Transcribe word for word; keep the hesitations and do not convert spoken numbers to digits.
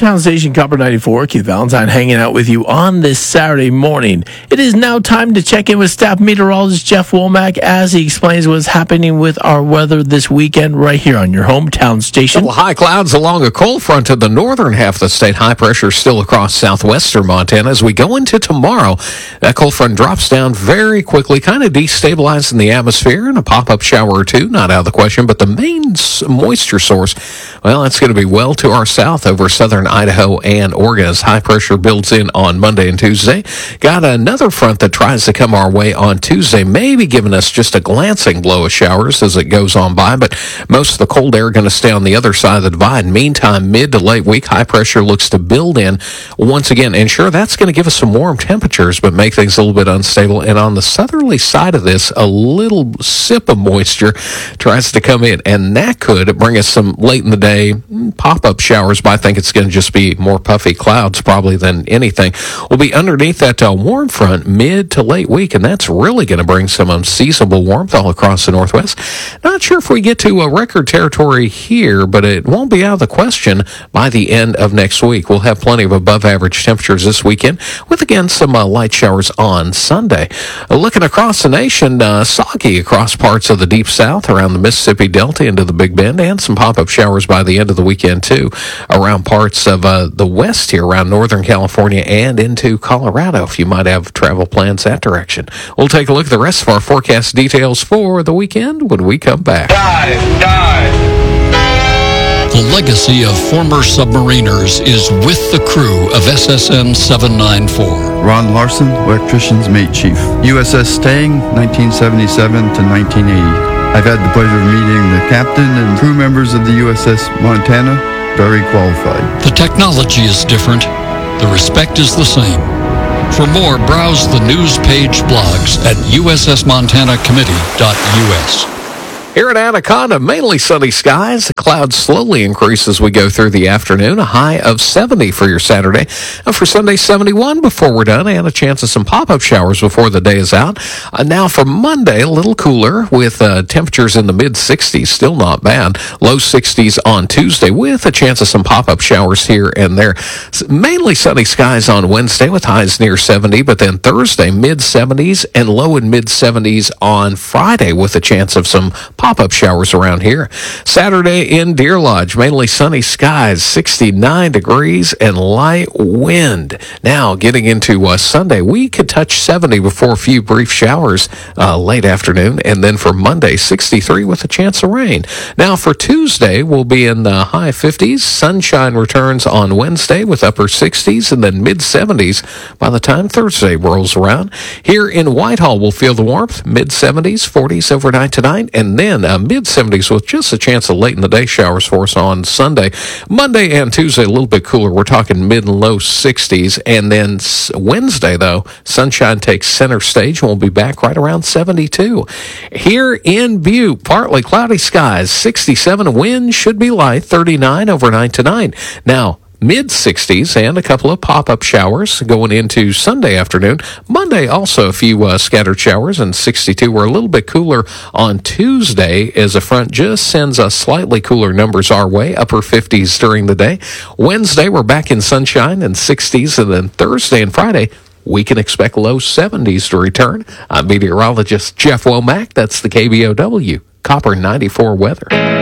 hometown station, Copper ninety-four. Keith Valentine hanging out with you on this Saturday morning. It is now time to check in with staff meteorologist Jeff Womack as he explains what's happening with our weather this weekend right here on your hometown station. Well, high clouds along a cold front in the northern half of the state. High pressure still across southwestern Montana. As we go into tomorrow, that cold front drops down very quickly, kind of destabilizing the atmosphere, and a pop-up shower or two, not out of the question. But the main moisture source, well, it's going to be well to our south over southern Idaho and Oregon as high pressure builds in on Monday and Tuesday. Got another front that tries to come our way on Tuesday, maybe giving us just a glancing blow of showers as it goes on by, but most of the cold air going to stay on the other side of the divide. Meantime, mid to late week, high pressure looks to build in once again, and sure, that's going to give us some warm temperatures, but make things a little bit unstable. And on the southerly side of this, a little sip of moisture tries to come in, and that could bring us some late in the day pop-up showers, but I think it's going to just be more puffy clouds probably than anything. We'll be underneath that uh, warm front mid to late week, and that's really going to bring some unseasonable warmth all across the northwest. Not sure if we get to a record territory here, but it won't be out of the question by the end of next week. We'll have plenty of above-average temperatures this weekend, with, again, some uh, light showers on Sunday. Uh, looking across the nation, uh, soggy across parts of the deep south around the Mississippi Delta into the Big Bend, and some pop-up showers by the end of the weekend, too, around parts of uh, the west here, around Northern California and into Colorado, if you might have travel plans that direction. We'll take a look at the rest of our forecast details for the weekend when we come back. Dive, dive. The legacy of former submariners is with the crew of S S M seven ninety-four. Ron Larson, Electrician's Mate Chief. U S S Stang, nineteen seventy-seven to nineteen eighty. I've had the pleasure of meeting the captain and crew members of the U S S Montana, very qualified. The technology is different. The respect is the same. For more, browse the news page blogs at U S S Montana Committee dot U S. Here at Anaconda, mainly sunny skies. The clouds slowly increase as we go through the afternoon. A high of seventy for your Saturday. And for Sunday, seventy-one before we're done, and a chance of some pop-up showers before the day is out. Uh, now for Monday, a little cooler with uh, temperatures in the mid-sixties. Still not bad. Low sixties on Tuesday with a chance of some pop-up showers here and there. Mainly sunny skies on Wednesday with highs near seventy, but then Thursday, mid-seventies and low and mid-seventies on Friday with a chance of some pop-up showers around here. Saturday in Deer Lodge, mainly sunny skies, sixty-nine degrees and light wind. Now, getting into uh, Sunday, we could touch seventy before a few brief showers uh, late afternoon, and then for Monday, sixty-three with a chance of rain. Now, for Tuesday, we'll be in the high fifties. Sunshine returns on Wednesday with upper sixties and then mid-seventies by the time Thursday rolls around. Here in Whitehall, we'll feel the warmth, mid-seventies, forties overnight tonight, and then Uh, mid-seventies with just a chance of late in the day showers for us on Sunday. Monday and Tuesday, a little bit cooler. We're talking mid and low sixties. And then Wednesday, though, sunshine takes center stage, and we'll be back right around seventy-two. Here in Butte, partly cloudy skies, sixty-seven. Wind should be light, thirty-nine overnight tonight. Now, mid-sixties and a couple of pop-up showers going into Sunday afternoon. Monday, also a few uh, scattered showers, and sixty-two. We're a little bit cooler on Tuesday as the front just sends us slightly cooler numbers our way, upper fifties during the day. Wednesday, we're back in sunshine and sixties, and then Thursday and Friday, we can expect low seventies to return. I'm meteorologist Jeff Womack. That's the K B O W Copper ninety-four weather.